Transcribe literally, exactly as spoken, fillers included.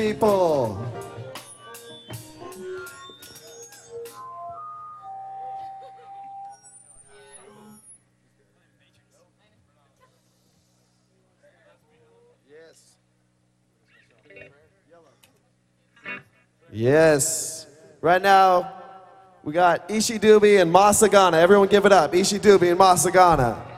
people. Yes. Right now, we got Ishi Dubey and Masagana. Everyone give it up. Ishi Dubey and Masagana.